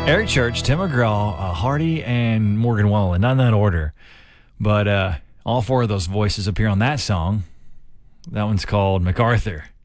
Eric Church, Tim McGraw, Hardy, and Morgan Wallen. Not in that order, but all four of those voices appear on that song. That one's called MacArthur.